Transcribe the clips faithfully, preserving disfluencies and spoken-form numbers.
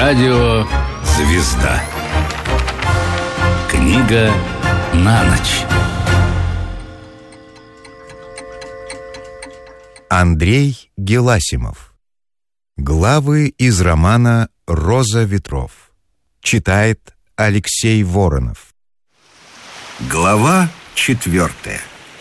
Радио «Звезда». Книга на ночь. Андрей Геласимов. Главы из романа «Роза ветров». Читает Алексей Воронов. Глава четвертая.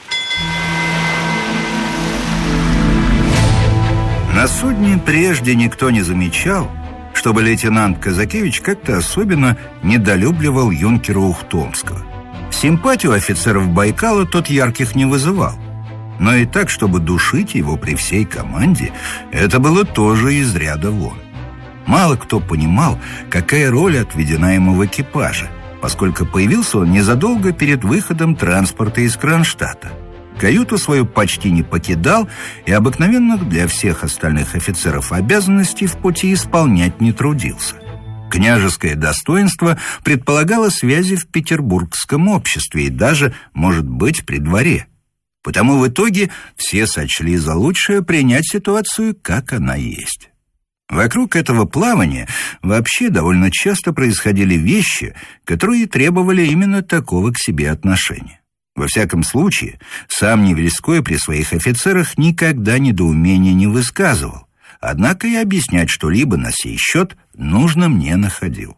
На судне прежде никто не замечал, чтобы лейтенант Казакевич как-то особенно недолюбливал юнкера Ухтомского. Симпатию офицеров Байкала тот ярких не вызывал. Но и так, чтобы душить его при всей команде, это было тоже из ряда вон. Мало кто понимал, какая роль отведена ему в экипаже, поскольку появился он незадолго перед выходом транспорта из Кронштадта. Каюту свою почти не покидал и обыкновенных для всех остальных офицеров обязанностей в пути исполнять не трудился. Княжеское достоинство предполагало связи в петербургском обществе и даже, может быть, при дворе. Потому в итоге все сочли за лучшее принять ситуацию, как она есть. Вокруг этого плавания вообще довольно часто происходили вещи, которые требовали именно такого к себе отношения. Во всяком случае, сам Невельской при своих офицерах никогда недоумения не высказывал, однако и объяснять что-либо на сей счет нужным не находил.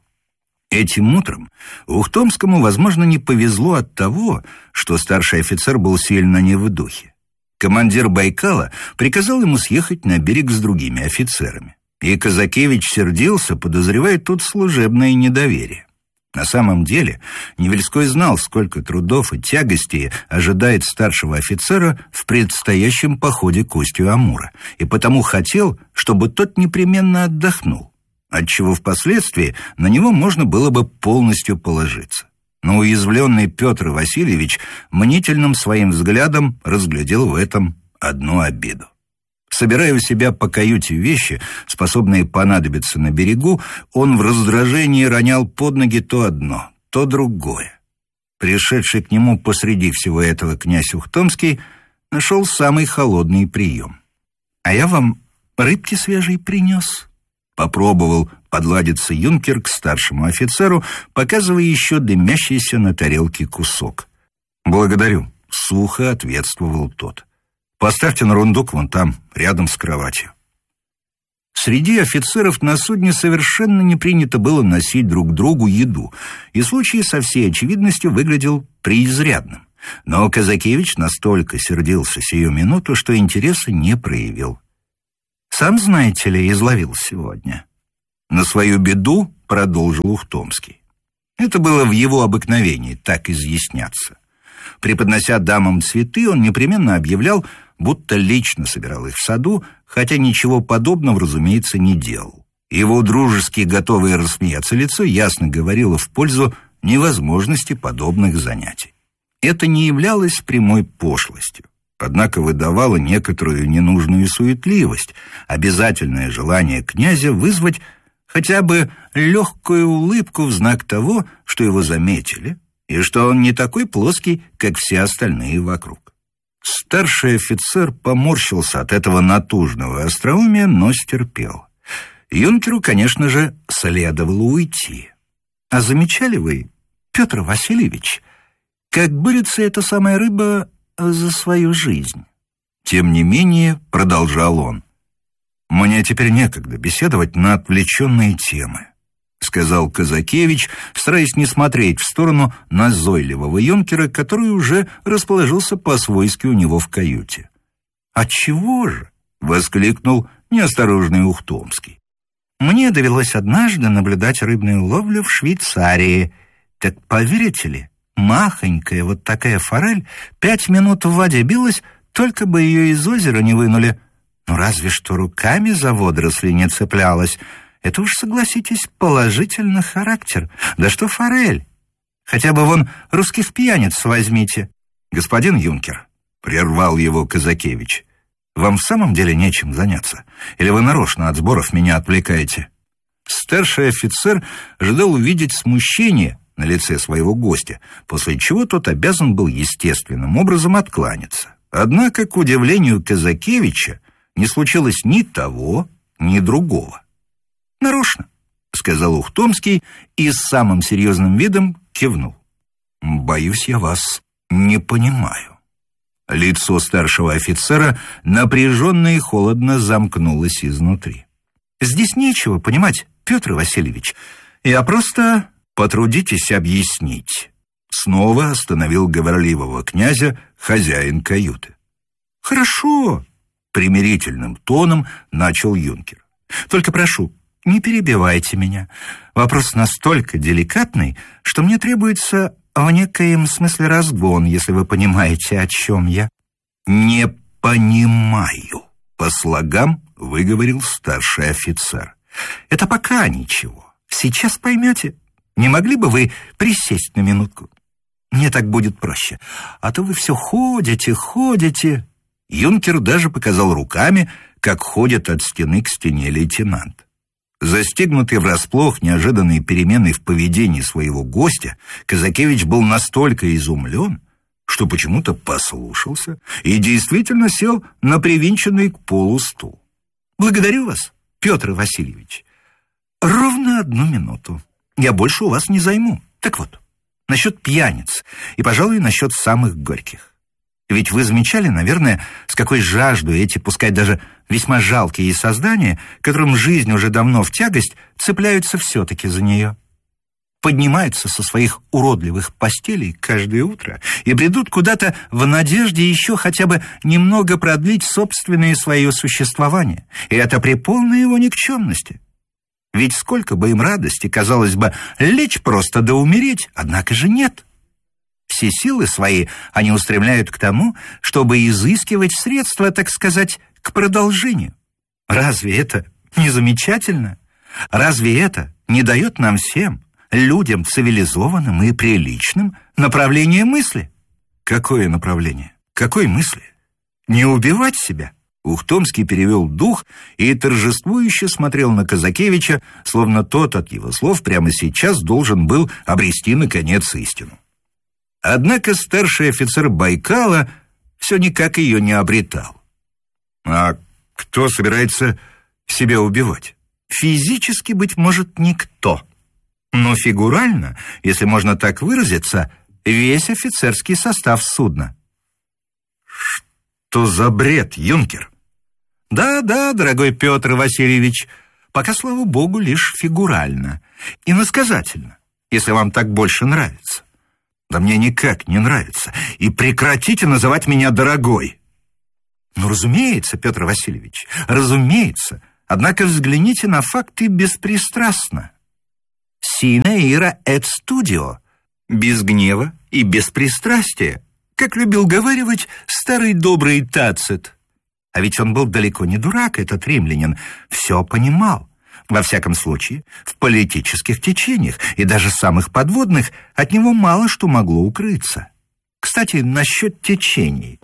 Этим утром Ухтомскому, возможно, не повезло от того, что старший офицер был сильно не в духе. Командир Байкала приказал ему съехать на берег с другими офицерами, и Казакевич сердился, подозревая тут служебное недоверие. На самом деле, Невельской знал, сколько трудов и тягостей ожидает старшего офицера в предстоящем походе к устью Амура, и потому хотел, чтобы тот непременно отдохнул, отчего впоследствии на него можно было бы полностью положиться. Но уязвленный Петр Васильевич мнительным своим взглядом разглядел в этом одну обиду. Собирая у себя по каюте вещи, способные понадобиться на берегу, он в раздражении ронял под ноги то одно, то другое. Пришедший к нему посреди всего этого князь Ухтомский нашел самый холодный прием. «А я вам рыбки свежей принес», — попробовал подладиться юнкер к старшему офицеру, показывая еще дымящийся на тарелке кусок. «Благодарю», — сухо ответствовал тот. «Поставьте на рундук вон там, рядом с кроватью». Среди офицеров на судне совершенно не принято было носить друг другу еду, и случай со всей очевидностью выглядел преизрядным. Но Казакевич настолько сердился сию минуту, что интереса не проявил. «Сам, знаете ли, изловил сегодня». На свою беду продолжил Ухтомский. Это было в его обыкновении так изъясняться. Преподнося дамам цветы, он непременно объявлял, будто лично собирал их в саду, хотя ничего подобного, разумеется, не делал. Его дружески готовое рассмеяться лицо ясно говорило в пользу невозможности подобных занятий. Это не являлось прямой пошлостью, однако выдавало некоторую ненужную суетливость, обязательное желание князя вызвать хотя бы легкую улыбку в знак того, что его заметили, и что он не такой плоский, как все остальные вокруг. Старший офицер поморщился от этого натужного остроумия, но стерпел. Юнкеру, конечно же, следовало уйти. «А замечали вы, Петр Васильевич, как борется эта самая рыба за свою жизнь?» Тем не менее, продолжал он, «мне теперь некогда беседовать на отвлеченные темы», — сказал Казакевич, стараясь не смотреть в сторону назойливого юнкера, который уже расположился по-свойски у него в каюте. «Отчего же?» — воскликнул неосторожный Ухтомский. «Мне довелось однажды наблюдать рыбную ловлю в Швейцарии. Так поверите ли, махонькая вот такая форель пять минут в воде билась, только бы ее из озера не вынули. Ну разве что руками за водоросли не цеплялась. Это уж, согласитесь, положительный характер. Да что форель? Хотя бы вон русских пьяниц возьмите». «Господин юнкер», — прервал его Казакевич, — «вам в самом деле нечем заняться? Или вы нарочно от сборов меня отвлекаете?» Старший офицер ожидал увидеть смущение на лице своего гостя, после чего тот обязан был естественным образом откланяться. Однако, к удивлению Казакевича, не случилось ни того, ни другого. «Нарочно», — сказал Ухтомский и с самым серьезным видом кивнул. «Боюсь, я вас не понимаю». Лицо старшего офицера напряженно и холодно замкнулось изнутри. «Здесь нечего понимать, Петр Васильевич. Я просто... Потрудитесь объяснить». Снова остановил говорливого князя хозяин каюты. «Хорошо», — примирительным тоном начал юнкер. «Только прошу, не перебивайте меня. Вопрос настолько деликатный, что мне требуется в некоем смысле разгон, если вы понимаете, о чем я». «Не понимаю», — по слогам выговорил старший офицер. «Это пока ничего. Сейчас поймете. Не могли бы вы присесть на минутку? Мне так будет проще. А то вы все ходите, ходите». Юнкер даже показал руками, как ходит от стены к стене лейтенант. Застигнутый врасплох неожиданной переменой в поведении своего гостя, Казакевич был настолько изумлен, что почему-то послушался и действительно сел на привинченный к полу стул. «Благодарю вас, Петр Васильевич. Ровно одну минуту. Я больше у вас не займу. Так вот, насчет пьяниц и, пожалуй, насчет самых горьких. Ведь вы замечали, наверное, с какой жаждой эти, пускай даже весьма жалкие создания, которым жизнь уже давно в тягость, цепляются все-таки за нее. Поднимаются со своих уродливых постелей каждое утро и бредут куда-то в надежде еще хотя бы немного продлить собственное свое существование. И это при полной его никчемности. Ведь сколько бы им радости, казалось бы, лечь просто да умереть, однако же нет. Все силы свои они устремляют к тому, чтобы изыскивать средства, так сказать, к продолжению. Разве это не замечательно? Разве это не дает нам всем, людям цивилизованным и приличным, направление мысли? Какое направление? Какой мысли? Не убивать себя? Ухтомский перевел дух и торжествующе смотрел на Казакевича, словно тот от его слов прямо сейчас должен был обрести, наконец, истину. Однако старший офицер Байкала все никак ее не обретал. А кто собирается себя убивать? Физически, быть может, никто. Но фигурально, если можно так выразиться, весь офицерский состав судна. Что за бред, юнкер? Да-да, дорогой Петр Васильевич, пока, слава богу, лишь фигурально. Иносказательно, если вам так больше нравится. Да мне никак не нравится. И прекратите называть меня дорогой. Ну, разумеется, Петр Васильевич, разумеется. Однако взгляните на факты беспристрастно. Sine ira et studio. Без гнева и без пристрастия, как любил говаривать старый добрый Тацит. А ведь он был далеко не дурак, этот римлянин, все понимал. Во всяком случае, в политических течениях и даже самых подводных от него мало что могло укрыться. Кстати, насчет течений.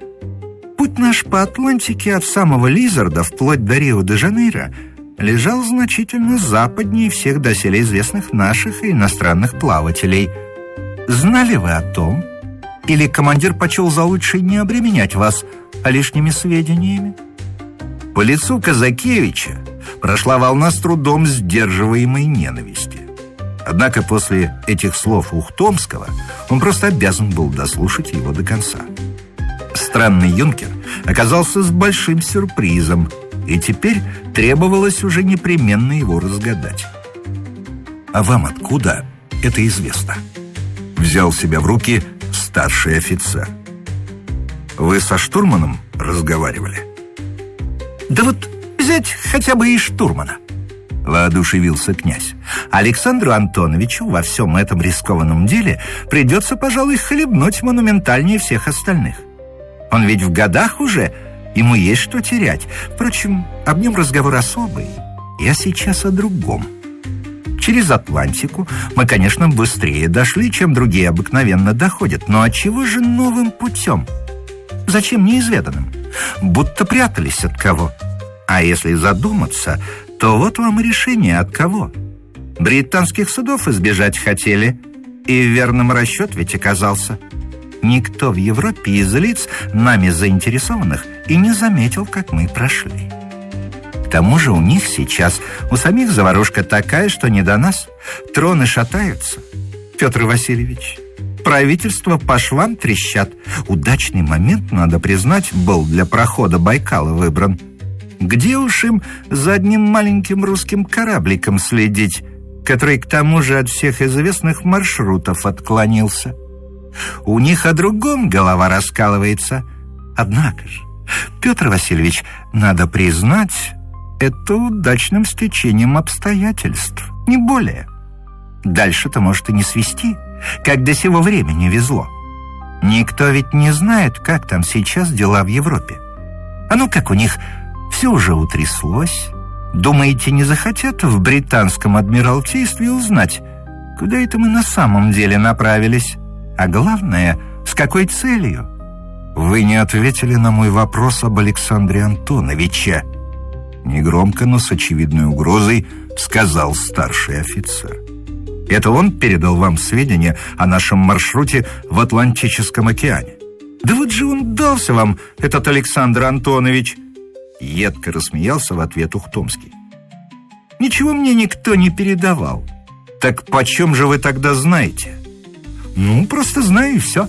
Путь наш по Атлантике от самого Лизарда вплоть до Рио-де-Жанейро лежал значительно западнее всех доселе известных наших и иностранных плавателей. Знали вы о том? Или командир почел за лучшее не обременять вас лишними сведениями? По лицу Казакевича прошла волна с трудом сдерживаемой ненависти. Однако после этих слов Ухтомского он просто обязан был дослушать его до конца. Странный юнкер оказался с большим сюрпризом, и теперь требовалось уже непременно его разгадать. «А вам откуда это известно?» Взял себя в руки старший офицер. «Вы со штурманом разговаривали?» «Да вот взять хотя бы и штурмана», — воодушевился князь. «Александру Антоновичу во всем этом рискованном деле придется, пожалуй, хлебнуть монументальнее всех остальных. Он ведь в годах уже, ему есть что терять. Впрочем, об нем разговор особый. Я сейчас о другом. Через Атлантику мы, конечно, быстрее дошли, чем другие обыкновенно доходят. Но отчего же новым путем? Зачем неизведанным? Будто прятались от кого. А если задуматься, то вот вам и решение от кого. Британских судов избежать хотели, и в верном расчет ведь оказался. Никто в Европе из лиц, нами заинтересованных, и не заметил, как мы прошли. тому же у них сейчас, у самих заварушка такая, что не до нас. Троны шатаются. Петр Васильевич, правительство по швам трещат. Удачный момент, надо признать, был для прохода Байкала выбран. Где уж им за одним маленьким русским корабликом следить, который к тому же от всех известных маршрутов отклонился? У них о другом голова раскалывается. Однако же, Петр Васильевич, надо признать, это удачным стечением обстоятельств, не более. Дальше-то может и не свести, как до сего времени везло. Никто ведь не знает, как там сейчас дела в Европе. А ну как у них все уже утряслось. Думаете, не захотят в британском адмиралтействе узнать, куда это мы на самом деле направились? А главное, с какой целью? Вы не ответили на мой вопрос об Александре Антоновиче. Негромко, но с очевидной угрозой сказал старший офицер. Это он передал вам сведения о нашем маршруте в Атлантическом океане? Да вот же он дался вам, этот Александр Антонович. Едко рассмеялся в ответ Ухтомский. Ничего мне никто не передавал. Так почем же вы тогда знаете? Ну, просто знаю и все.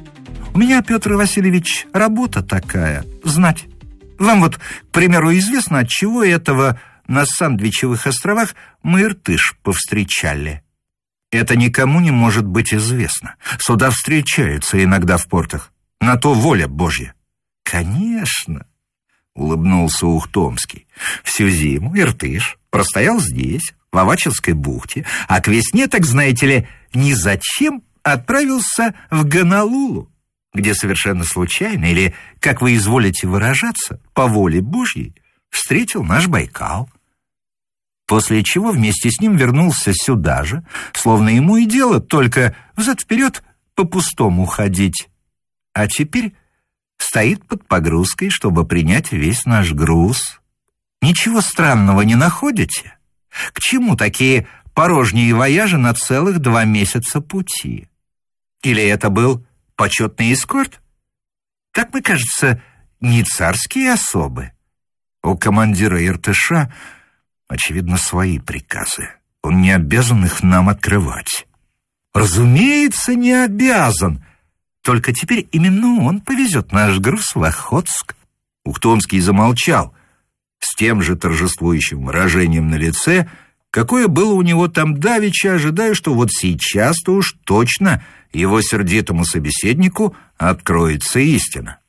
У меня, Петр Васильевич, работа такая — знать. Вам вот, к примеру, известно, от чего этого на Сандвичевых островах мы Иртыш повстречали? Это никому не может быть известно. Суда встречаются иногда в портах. На то воля Божья. Конечно, улыбнулся Ухтомский. Всю зиму Иртыш простоял здесь, в Авачинской бухте, а к весне, так знаете ли, ни зачем отправился в Гонолулу, где совершенно случайно, или, как вы изволите выражаться, по воле Божьей, встретил наш Байкал. После чего вместе с ним вернулся сюда же, словно ему и дело только взад-вперед по-пустому ходить. А теперь стоит под погрузкой, чтобы принять весь наш груз. Ничего странного не находите? К чему такие порожние вояжи на целых два месяца пути? Или это был почетный эскорт? Так мы, кажется, не царские особы. У командира Иртыша, очевидно, свои приказы. Он не обязан их нам открывать. Разумеется, не обязан. Только теперь именно он повезет наш груз в Охотск. Ухтомский замолчал с тем же торжествующим выражением на лице, какое было у него там давеча, ожидая, что вот сейчас-то уж точно его сердитому собеседнику откроется истина.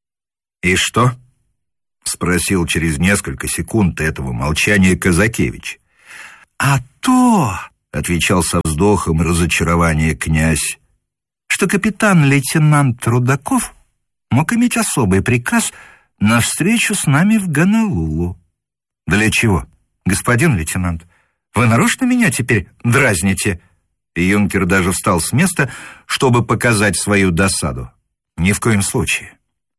«И что?» — спросил через несколько секунд этого молчания Казакевич. «А то!» — отвечал со вздохом разочарования князь, что капитан-лейтенант Рудаков мог иметь особый приказ на встречу с нами в Гонолулу. Для чего, господин лейтенант? Вы нарочно меня теперь дразните?» И юнкер даже встал с места, чтобы показать свою досаду. «Ни в коем случае.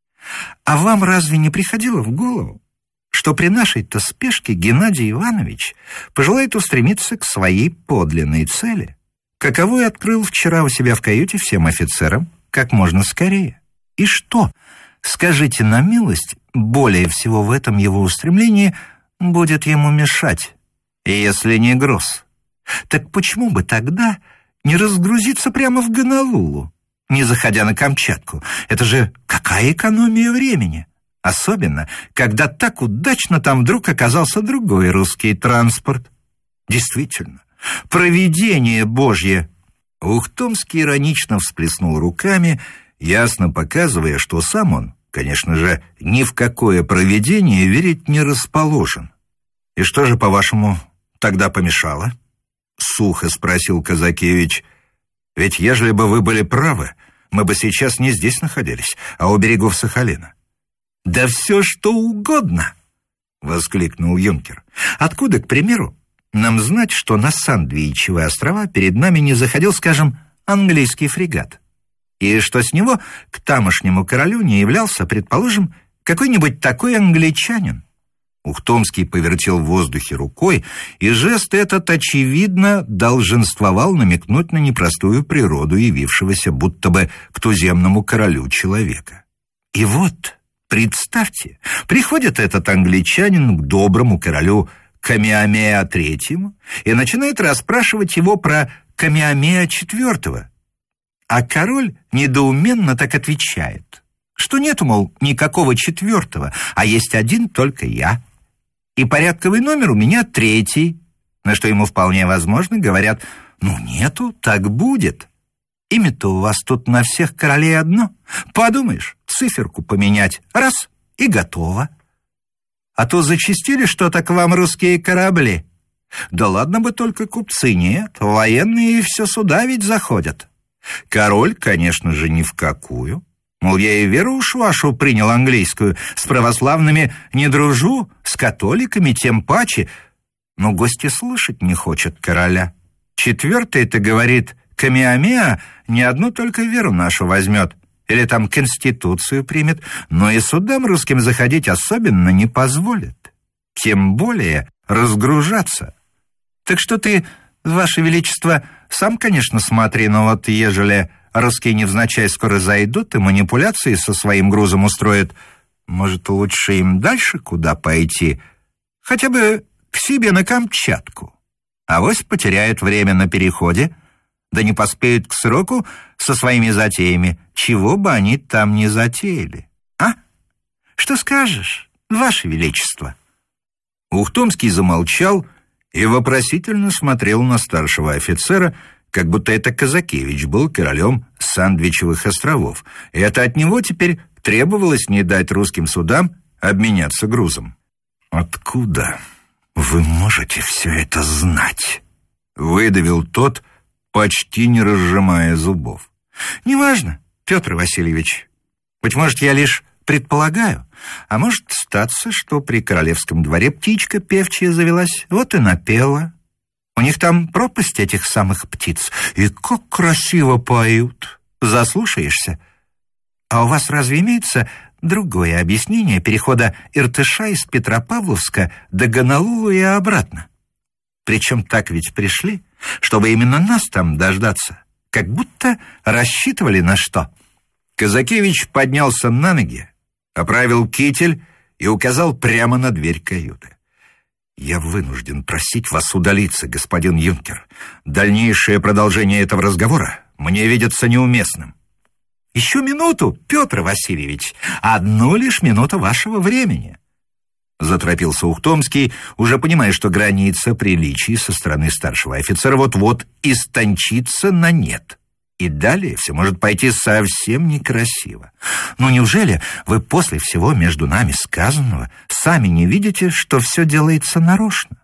А вам разве не приходило в голову, что при нашей-то спешке Геннадий Иванович пожелает устремиться к своей подлинной цели, каковую открыл вчера у себя в каюте всем офицерам как можно скорее? И что, скажите на милость, более всего в этом его устремлении будет ему мешать, если не груз? Так почему бы тогда не разгрузиться прямо в Гонолулу, не заходя на Камчатку? Это же какая экономия времени! Особенно, когда так удачно там вдруг оказался другой русский транспорт. Действительно, провидение Божье! Ухтомский иронично всплеснул руками, ясно показывая, что сам он, конечно же, ни в какое провидение верить не расположен. «И что же, по-вашему, тогда помешало?» — сухо спросил Казакевич. «Ведь ежели бы вы были правы, мы бы сейчас не здесь находились, а у берегов Сахалина». «Да все что угодно!» — воскликнул юнкер. «Откуда, к примеру, нам знать, что на Сандвичевы острова перед нами не заходил, скажем, английский фрегат, и что с него к тамошнему королю не являлся, предположим, какой-нибудь такой англичанин?» Ухтомский повертел в воздухе рукой, и жест этот, очевидно, долженствовал намекнуть на непростую природу явившегося будто бы к туземному королю человека. «И вот, Представьте, приходит этот англичанин к доброму королю Камеамеа третьему и начинает расспрашивать его про Камеамеа четвертого. А король недоуменно так отвечает, что нету, мол, никакого четвертого, а есть один только я. И порядковый номер у меня третий, на что ему вполне возможно говорят: ну нету, так будет. Имя-то у вас тут на всех королей одно. Подумаешь, циферку поменять, раз, и готово. А то зачастили что-то к вам русские корабли. Да ладно бы только купцы, нет, военные и все сюда ведь заходят. Король, конечно же, ни в какую. Мол, я и веру уж вашу принял английскую, с православными не дружу, с католиками тем паче. Но гости слышать не хочет короля. Четвертый-то, говорит, Камеамеа не одну только веру нашу возьмет, или там конституцию примет, но и судам русским заходить особенно не позволит. Тем более разгружаться. Так что ты, ваше величество, сам, конечно, смотри, но вот ежели русские невзначай скоро зайдут и манипуляции со своим грузом устроят, может, лучше им дальше куда пойти? Хотя бы к себе на Камчатку. Авось потеряют время на переходе, да не поспеют к сроку со своими затеями, чего бы они там не затеяли. А? Что скажешь, ваше величество?» Ухтомский замолчал и вопросительно смотрел на старшего офицера, как будто это Казакевич был королем Сандвичевых островов, и это от него теперь требовалось не дать русским судам обменяться грузом. «Откуда вы можете все это знать?» — выдавил тот, почти не разжимая зубов. «Неважно, Петр Васильевич. Быть может, я лишь предполагаю, а может статься, что при королевском дворе птичка певчая завелась, вот и напела. У них там пропасть этих самых птиц, и как красиво поют, заслушаешься. А у вас разве имеется другое объяснение перехода Иртыша из Петропавловска до Гонолулу и обратно? Причем так ведь пришли, чтобы именно нас там дождаться, как будто рассчитывали на что». Казакевич поднялся на ноги, оправил китель и указал прямо на дверь каюты. «Я вынужден просить вас удалиться, господин юнкер. Дальнейшее продолжение этого разговора мне видится неуместным». «Еще минуту, Петр Васильевич, одну лишь минуту вашего времени», — заторопился Ухтомский, уже понимая, что граница приличий со стороны старшего офицера вот-вот истончится на нет. И далее все может пойти совсем некрасиво. Но неужели вы после всего между нами сказанного сами не видите, что все делается нарочно?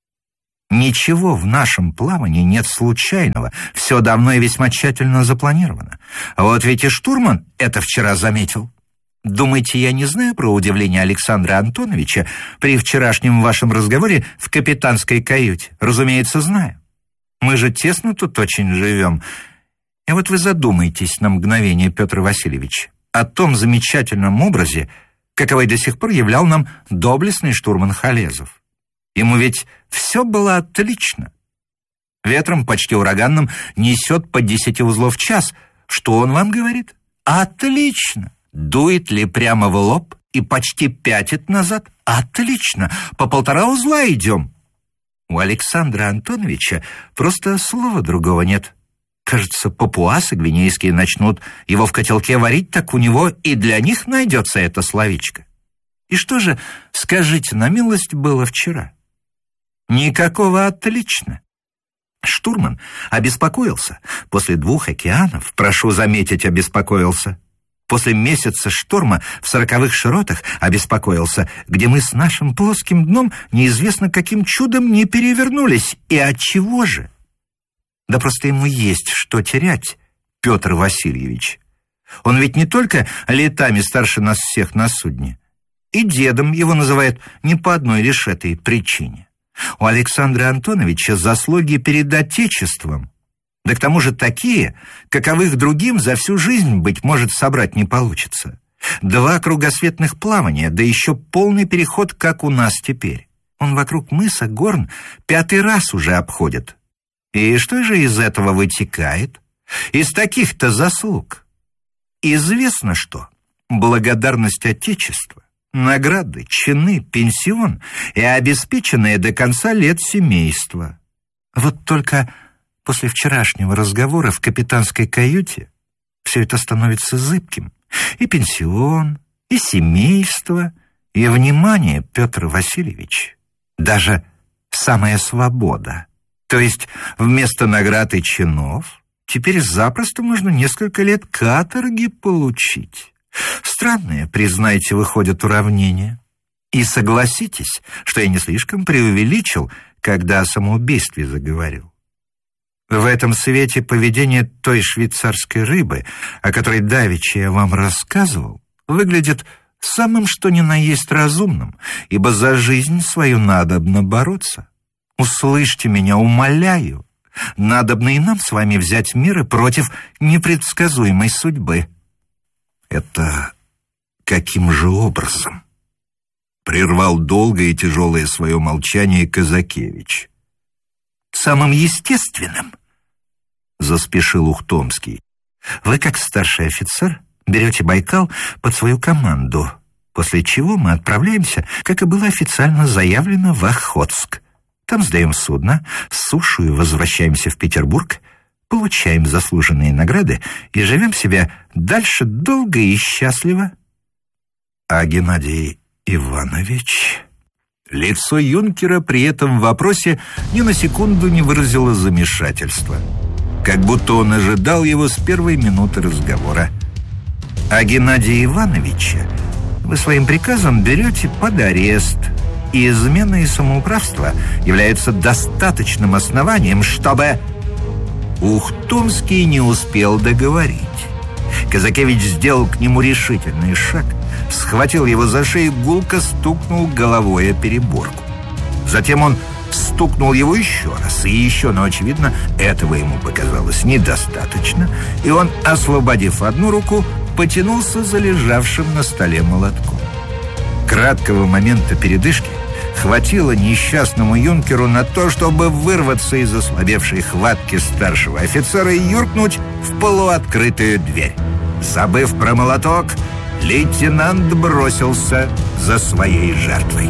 Ничего в нашем плавании нет случайного, все давно и весьма тщательно запланировано. А вот ведь и штурман это вчера заметил. Думаете, я не знаю про удивление Александра Антоновича при вчерашнем вашем разговоре в капитанской каюте? Разумеется, знаю. Мы же тесно тут очень живем. И вот вы задумайтесь на мгновение, Петр Васильевич, о том замечательном образе, каковой до сих пор являл нам доблестный штурман Халезов. Ему ведь все было отлично. Ветром почти ураганным несет по десяти узлов в час. Что он вам говорит? Отлично. Дует ли прямо в лоб и почти пятит назад? Отлично. По полтора узла идем. У Александра Антоновича просто слова другого нет. Кажется, папуасы гвинейские начнут его в котелке варить, так у него и для них найдется это словечко. И что же, скажите на милость, было вчера? Никакого отлично. Штурман обеспокоился. После двух океанов, прошу заметить, обеспокоился. После месяца шторма в сороковых широтах обеспокоился, где мы с нашим плоским дном неизвестно каким чудом не перевернулись. И отчего же? Да просто ему есть что терять, Петр Васильевич. Он ведь не только летами старше нас всех на судне. И дедом его называют не по одной лишь этой причине. У Александра Антоновича заслуги перед Отечеством. Да к тому же такие, каковых другим за всю жизнь, быть может, собрать не получится. Два кругосветных плавания, да еще полный переход, как у нас теперь. Он вокруг мыса Горн пятый раз уже обходит. И что же из этого вытекает? Из таких-то заслуг. Известно что. благодарность Отечества, награды, чины, пенсион и обеспеченное до конца лет семейство. Вот только после вчерашнего разговора в капитанской каюте все это становится зыбким. И пенсион, и семейство, и внимание, Петр Васильевич, даже самая свобода. То есть вместо наград и чинов теперь запросто можно несколько лет каторги получить. Странные, признайте, выходят уравнения. И согласитесь, что я не слишком преувеличил, когда о самоубийстве заговорил. В этом свете поведение той швейцарской рыбы, о которой давеча я вам рассказывал, выглядит самым что ни на есть разумным, ибо за жизнь свою надобно бороться. Услышьте меня, умоляю. Надобно и нам с вами взять меры против непредсказуемой судьбы. Это каким же образом? Прервал долгое и тяжелое свое молчание Казакевич. Самым естественным, заспешил Ухтомский. Вы, как старший офицер, берете Байкал под свою команду, после чего мы отправляемся, как и было официально заявлено, в Охотск. Там сдаем судно, сушу и возвращаемся в Петербург, получаем заслуженные награды и живем себе дальше долго и счастливо. А Геннадий Иванович... Лицо юнкера при этом вопросе ни на секунду не выразило замешательства, как будто он ожидал его с первой минуты разговора. А Геннадия Ивановича вы своим приказом берете под арест, и измена и самоуправство являются достаточным основанием, чтобы... Ухтомский не успел договорить. Казакевич сделал к нему решительный шаг, схватил его за шею, гулко стукнул головой о переборку. Затем он стукнул его еще раз и еще, но, очевидно, этого ему показалось недостаточно, и он, освободив одну руку, потянулся за лежавшим на столе молотком. Краткого момента передышки хватило несчастному юнкеру на то, чтобы вырваться из ослабевшей хватки старшего офицера и юркнуть в полуоткрытую дверь. Забыв про молоток, лейтенант бросился за своей жертвой.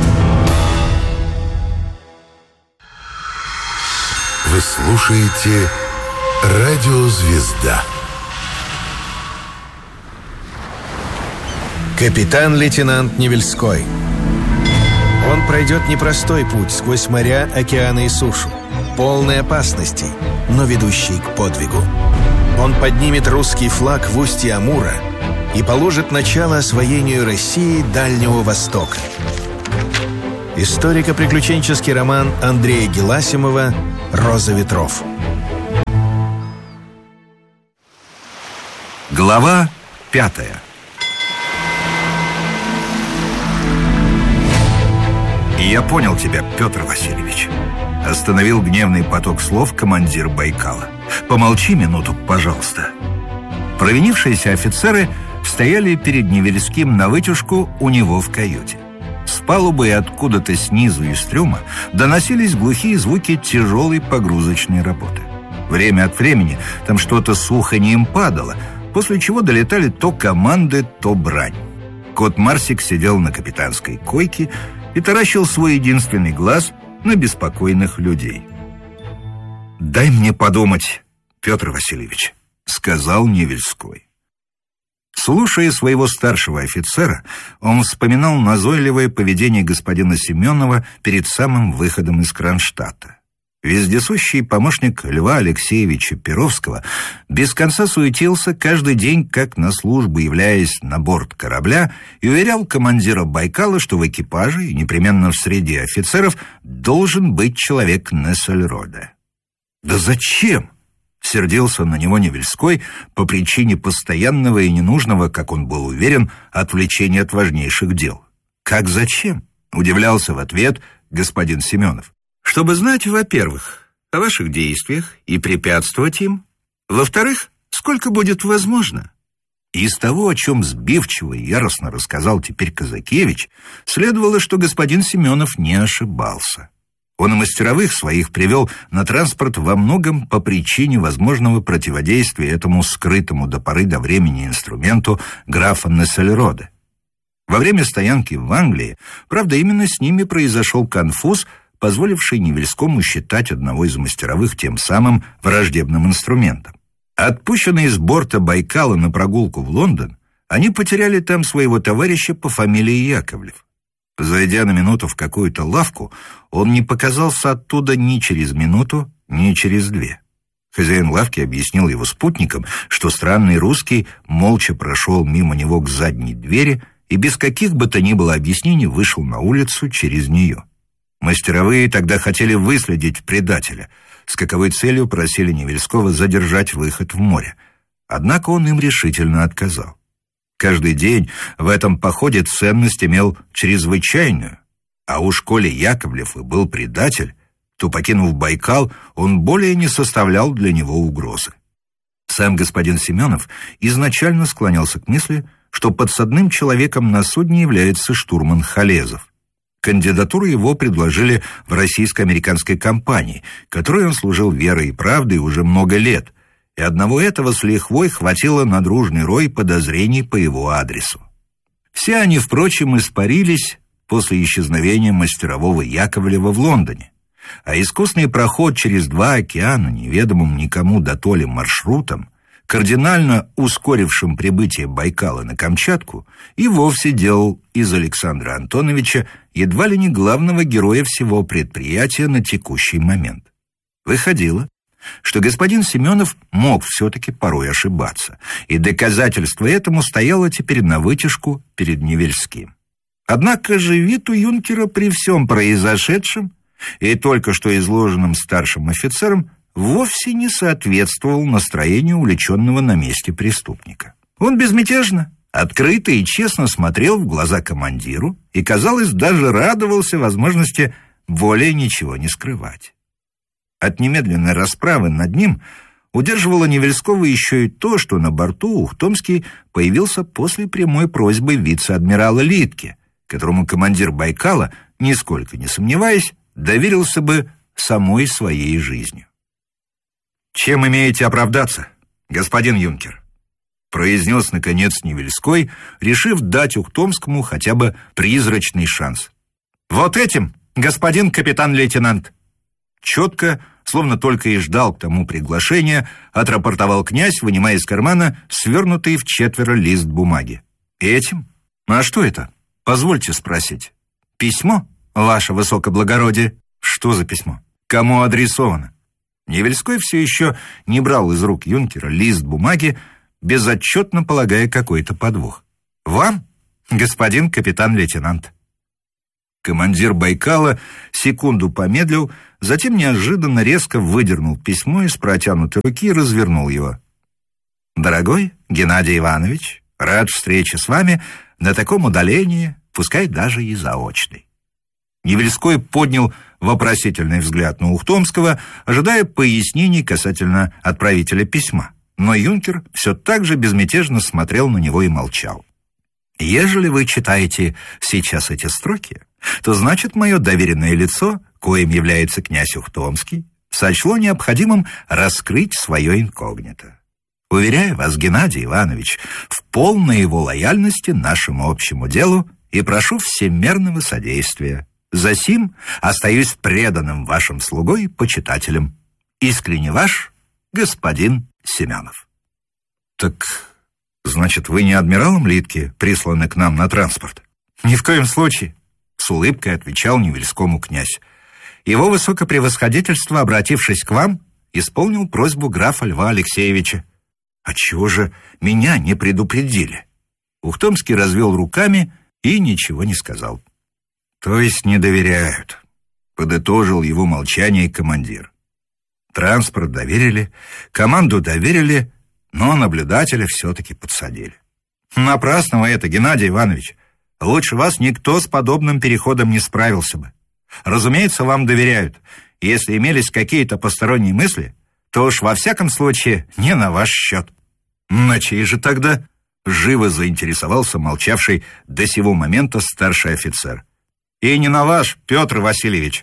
Вы слушаете «Радио Звезда». Капитан-лейтенант Невельской. Он пройдет непростой путь сквозь моря, океаны и сушу, полный опасностей, но ведущий к подвигу. Он поднимет русский флаг в устье Амура и положит начало освоению России Дальнего Востока. Историко-приключенческий роман Андрея Геласимова «Роза ветров». Глава пятая. «Я понял тебя, Петр Васильевич», — остановил гневный поток слов командир Байкала. «Помолчи минуту, пожалуйста». Провинившиеся офицеры стояли перед Невельским на вытяжку у него в каюте. С палубы и откуда-то снизу из трюма доносились глухие звуки тяжелой погрузочной работы. Время от времени там что-то с уханьем падало, после чего долетали то команды, то брань. Кот Марсик сидел на капитанской койке и таращил свой единственный глаз на беспокойных людей. «Дай мне подумать, Петр Васильевич», — сказал Невельской. Слушая своего старшего офицера, он вспоминал назойливое поведение господина Семенова перед самым выходом из Кронштадта. Вездесущий помощник Льва Алексеевича Перовского без конца суетился каждый день, как на службу, являясь на борт корабля, и уверял командира Байкала, что в экипаже и непременно в среде офицеров должен быть человек Нессельроде. «Да зачем?» — сердился на него Невельской по причине постоянного и ненужного, как он был уверен, отвлечения от важнейших дел. «Как зачем?» — удивлялся в ответ господин Семенов. «Чтобы знать, во-первых, о ваших действиях и препятствовать им, во-вторых, сколько будет возможно». Из того, о чем сбивчиво и яростно рассказал теперь Казакевич, следовало, что господин Семенов не ошибался. Он и мастеровых своих привел на транспорт во многом по причине возможного противодействия этому скрытому до поры до времени инструменту графа Нессельроде. Во время стоянки в Англии, правда, именно с ними произошел конфуз, позволивший Невельскому считать одного из мастеровых тем самым враждебным инструментом. Отпущенные с борта Байкала на прогулку в Лондон, они потеряли там своего товарища по фамилии Яковлев. Зайдя на минуту в какую-то лавку, он не показался оттуда ни через минуту, ни через две. Хозяин лавки объяснил его спутникам, что странный русский молча прошел мимо него к задней двери и без каких бы то ни было объяснений вышел на улицу через нее. Мастеровые тогда хотели выследить предателя, с каковой целью просили Невельского задержать выход в море. Однако он им решительно отказал. Каждый день в этом походе ценность имел чрезвычайную, а уж коли Яковлев и был предатель, то, покинув Байкал, он более не составлял для него угрозы. Сам господин Семенов изначально склонялся к мысли, что подсадным человеком на судне является штурман Халезов. Кандидатуру его предложили в российско-американской компании, которой он служил верой и правдой уже много лет, и одного этого с лихвой хватило на дружный рой подозрений по его адресу. Все они, впрочем, испарились после исчезновения мастерового Яковлева в Лондоне, а искусный проход через два океана, неведомым никому дотоле маршрутом, кардинально ускорившим прибытие Байкала на Камчатку, и вовсе делал из Александра Антоновича едва ли не главного героя всего предприятия на текущий момент. Выходило, что господин Семенов мог все-таки порой ошибаться, и доказательство этому стояло теперь на вытяжку перед Невельским. Однако же вид у юнкера при всем произошедшем и только что изложенным старшим офицером вовсе не соответствовал настроению увлеченного на месте преступника. Он безмятежно, открыто и честно смотрел в глаза командиру и, казалось, даже радовался возможности более ничего не скрывать. От немедленной расправы над ним удерживало Невельского еще и то, что на борту Ухтомский появился после прямой просьбы вице-адмирала Литке, которому командир Байкала, нисколько не сомневаясь, доверился бы самой своей жизнью. «Чем имеете оправдаться, господин юнкер?» произнес, наконец, Невельской, решив дать Ухтомскому хотя бы призрачный шанс. «Вот этим, господин капитан-лейтенант!» Четко, словно только и ждал к тому приглашения, отрапортовал князь, вынимая из кармана свернутый в четверо лист бумаги. «Этим? А что это? Позвольте спросить. Письмо, ваше высокоблагородие?» «Что за письмо? Кому адресовано?» Невельской все еще не брал из рук юнкера лист бумаги, безотчетно полагая какой-то подвох. «Вам, господин капитан-лейтенант». Командир Байкала секунду помедлил, затем неожиданно резко выдернул письмо из протянутой руки и развернул его. «Дорогой Геннадий Иванович, рад встрече с вами на таком удалении, пускай даже и заочной». Невельской поднял вопросительный взгляд на Ухтомского, ожидая пояснений касательно отправителя письма, но юнкер все так же безмятежно смотрел на него и молчал. «Ежели вы читаете сейчас эти строки, то значит, мое доверенное лицо, коим является князь Ухтомский, сочло необходимым раскрыть свое инкогнито. Уверяю вас, Геннадий Иванович, в полной его лояльности нашему общему делу и прошу всемерного содействия. Засим остаюсь преданным вашим слугой и почитателем. Искренне ваш, господин Семенов». «Так, значит, вы не адмиралом Литке присланы к нам на транспорт?» «Ни в коем случае», — с улыбкой отвечал Невельскому князь. «Его высокопревосходительство, обратившись к вам, исполнил просьбу графа Льва Алексеевича». «Отчего же меня не предупредили?» Ухтомский развел руками и ничего не сказал. «То есть не доверяют», — подытожил его молчание командир. «Транспорт доверили, команду доверили, но наблюдателя все-таки подсадили». «Напрасно вы это, Геннадий Иванович. Лучше вас никто с подобным переходом не справился бы. Разумеется, вам доверяют. Если имелись какие-то посторонние мысли, то уж во всяком случае не на ваш счет». «На чей же тогда?» — живо заинтересовался молчавший до сего момента старший офицер. «И не на ваш, Петр Васильевич.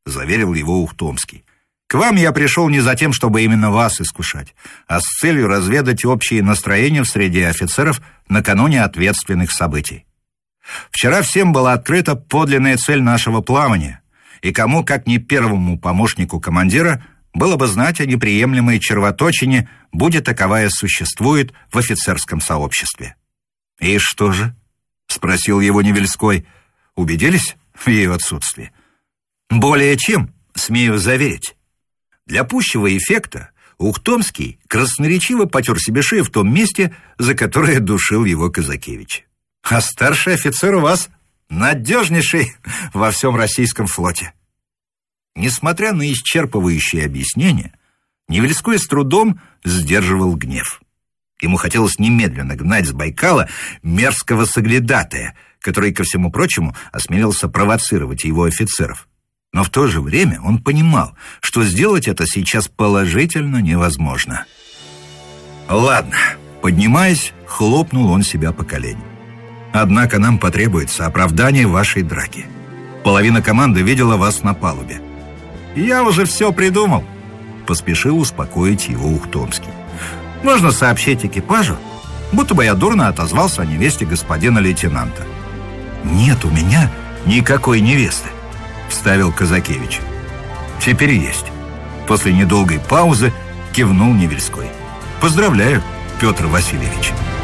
— заверил его Ухтомский. «К вам я пришел не за тем, чтобы именно вас искушать, а с целью разведать общие настроения в среде офицеров накануне ответственных событий. Вчера всем была открыта подлинная цель нашего плавания, и кому, как не первому помощнику командира, было бы знать о неприемлемой червоточине, будь таковая существует в офицерском сообществе». «И что же?» — спросил его Невельской. «Убедились в ее отсутствии?» «Более чем, смею заверить». Для пущего эффекта Ухтомский красноречиво потер себе шею в том месте, за которое душил его Казакевич. «А старший офицер у вас надежнейший во всем российском флоте». Несмотря на исчерпывающие объяснения, Невельской с трудом сдерживал гнев. Ему хотелось немедленно гнать с Байкала мерзкого соглядатая, который, ко всему прочему, осмелился провоцировать его офицеров. Но в то же время он понимал, что сделать это сейчас положительно невозможно. «Ладно», — поднимаясь, хлопнул он себя по коленям. «Однако нам потребуется оправдание вашей драки. Половина команды видела вас на палубе». «Я уже все придумал», — поспешил успокоить его Ухтомский. «Можно сообщить экипажу, будто бы я дурно отозвался о невесте господина лейтенанта». «Нет у меня никакой невесты», — вставил Казакевич. «Теперь есть». После недолгой паузы кивнул Невельской. «Поздравляю, Петр Васильевич».